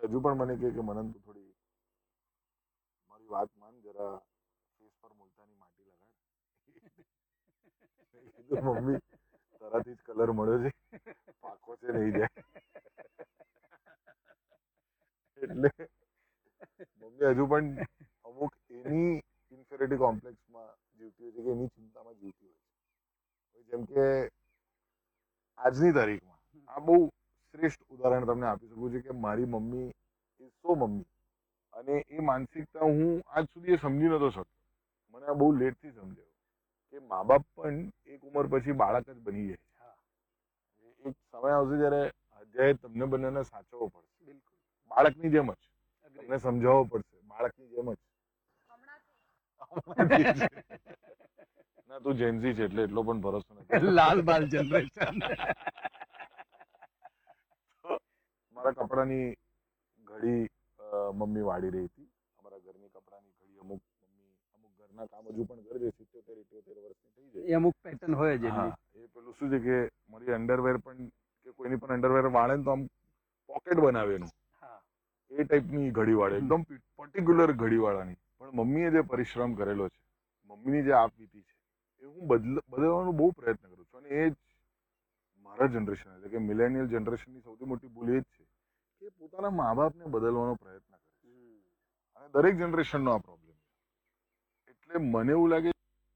હજુ પણ મને કહે કે મનન તું થોડી મારી વાત માન, જરા ફેસ પર મુલતાની માટી લગાડ. કીધું મમ્મી તારાથી જ કલર મળ્યો છે, પાકો છે નહીં જાય. એટલે મમ્મી હજુ પણ અમુક એની ઇન્ફેરિટી કોમ્પ્લેક્સમાં જીવતી હોય છે, કે એની ચિંતામાં જીવતી હોય છે. જેમ કે આજની તારીખમાં આ બહુ શ્રેષ્ઠ ઉદાહરણ તમને આપી શકું છું કે મારી મમ્મી એ મમ્મી, અને એ માનસિકતા હું આજ સુધી સમજી નતો શકતો. મને આ બહુ લેટથી સમજાયું કે મા બાપ પણ એક ઉંમર પછી બાળક જ બની જાય છે. એક સમય આવશે જ્યારે અધ્યાય તમને બંનેને સાચવવો પડશે, બિલકુલ બાળકની જેમ જ તમને સમજાવવો પડશે, બાળકની જેમ જ. ના તું જેન્ઝી છે એટલે એટલો પણ ભરોસો નથી. લાલ બાલ જનરેશન. મારા કપડાની ઘડી મમ્મી વાળી રહી હતી. અમારા ઘરની કપડાની ઘડી અમુક મમ્મી અમુક ઘરના કામ હજુ પણ કરે છે, 77-78 વર્ષની થઈ જાય. એ અમુક પેટર્ન હોય જ હા, એ પેલું શું છે કે મારી અંડરવેર પણ કે કોઈની પણ અંડરવેર વાળે ને તો આમ પોકેટ બનાવે એનું, એ ટાઈપની ઘડી વાળે, એકદમ પર્ટિક્યુલર ઘડી વાળાની. પણ મમ્મીએ જે પરિશ્રમ કરેલો છે, મમ્મીની જે આપવીતી છે, એ હું બદલવાનો બહુ પ્રયત્ન કરું છું. અને એ જ મારા જનરેશન એટલે કે મિલેનિયલ જનરેશનની સૌથી મોટી ભૂલ એ જ છે કે પોતાના મા બાપને બદલવાનો પ્રયત્ન કરે છે. અને દરેક જનરેશનનો આ પ્રોબ્લેમ છે. એટલે મને એવું લાગે.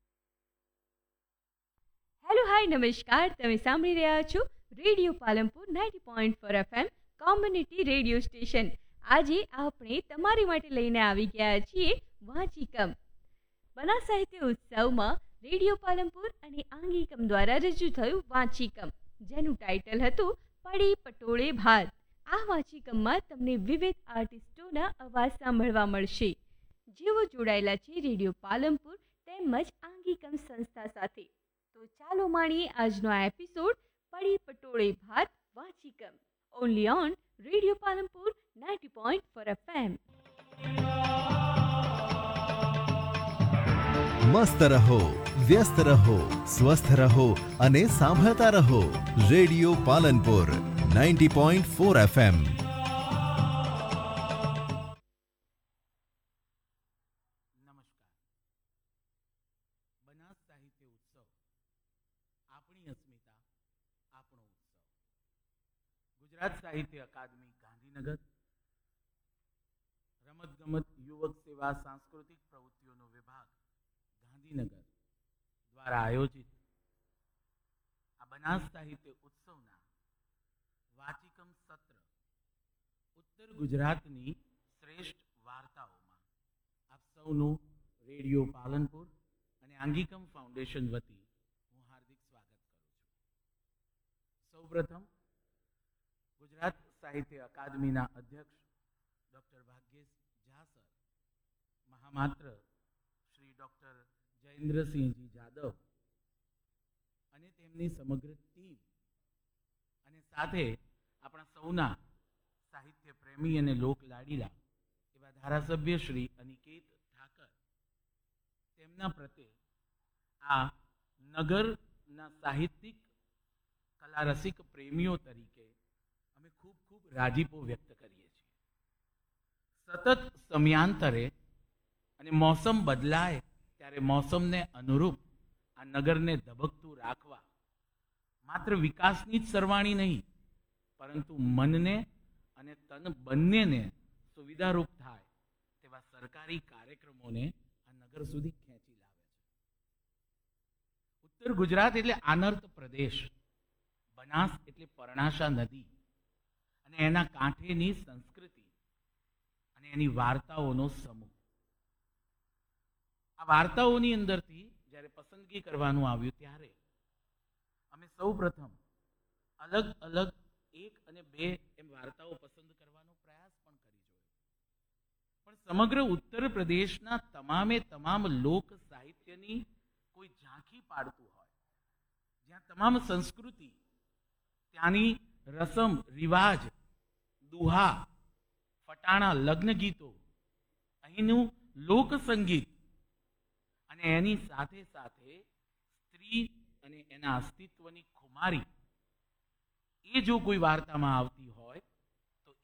હેલો હાય નમસ્કાર, તમે સાંભળી રહ્યા છો radio Palanpur 90.4 FM community radio station. આજે આપણે તમારી માટે લઈને આવી ગયા છીએ વાંચીકમ. બનાસ સાહિત્ય ઉત્સવમાં રેડિયો પાલનપુર અને આંગીકમ દ્વારા રજૂ થયું વાંચીકમ, જેનું ટાઇટલ હતું પડી પટોળે ભાત. આ વાંચીકમમાં તમને વિવિધ આર્ટિસ્ટોના અવાજ સાંભળવા મળશે, જેઓ જોડાયેલા છે રેડિયો પાલનપુર તેમજ આંગીકમ સંસ્થા સાથે. તો ચાલો માણીએ આજનો આ એપિસોડ પડી પટોળે ભાત વાંચીકમ, only on radio Palanpur 90.4 FM. મસ્ત રહો, વ્યસ્ત રહો, સ્વસ્થ રહો અને સાંભળતા રહો રેડિયો પાલનપુર 90.4 FM. નમસ્કાર. બનાસ સાહિત્ય ઉત્સવ આપણી અસ્મિતા, આપણો ઉત્સવ. ગુજરાત સાહિત્ય અકાદમી ગાંધીનગર, રમતગમત યુવક સેવા સાંસ્કૃતિક પ્રવૃત્તિઓનો વિભાગ ગાંધીનગર દ્વારા આયોજિત આ બનાસ સાહિત્ય ઉત્સવના વાચિકમ સત્ર ઉત્તર ગુજરાતની શ્રેષ્ઠ વાર્તાઓમાં આપ સૌનું રેડિયો પાલનપુર અને આંગીકમ ફાઉન્ડેશન વતી હું હાર્દિક સ્વાગત કરું છું. સૌપ્રથમ ગુજરાત સાહિત્ય અકાદમીના અધ્યક્ષ doctor Bhagyesh Jha sir, મહામાત્ર Shri doctor જયેન્દ્રસિંહજી Jadav અને તેમની સમગ્ર ટીમ, અને સાથે આપણા સૌના સાહિત્ય પ્રેમી અને લોકલાડીલા એવા ધારાસભ્ય શ્રી અનિકેત ઠાકર, તેમના પ્રત્યે આ નગરના સાહિત્યિક કલારસિક પ્રેમીઓ તરીકે અમે ખૂબ ખૂબ રાજીપો વ્યક્ત કરીએ છીએ. સતત સમયાંતરે અને મોસમ બદલાય ત્યારે મોસમને અનુરૂપ આ નગરને ધબકતું રાખવા માત્ર વિકાસની જ સરવાણી નહીં, પરંતુ મનને અને તન બંનેને સુવિધારૂપ થાય તેવા સરકારી કાર્યક્રમોને આ નગર સુધી ખેંચી લાવે છે. ઉત્તર ગુજરાત એટલે આનર્ત પ્રદેશ, બનાસ એટલે પરણાશા નદી અને એના કાંઠેની સંસ્કૃતિ અને એની વાર્તાઓનો સમૂહ. આ વાર્તાઓની અંદરથી જ્યારે પસંદગી કરવાનું આવ્યું ત્યારે અમે સૌ પ્રથમ અલગ અલગ 1 અને 2 એમ વાર્તાઓ પસંદ કરવાનો પ્રયાસ પણ કરી જોયો. પણ સમગ્ર ઉત્તર પ્રદેશના તમામ લોક સાહિત્યની કોઈ ઝાંખી પાડતું હોય, જ્યાં તમામ સંસ્કૃતિ, ત્યાંની રસમ રિવાજ, દુહા, ફટાણા, લગ્ન ગીતો, અહીંનું લોક સંગીત અને એની સાથે સાથે સ્ત્રી અને એના અસ્તિત્વની ખુમારી, એ જો કોઈ વાર્તામાં આવતી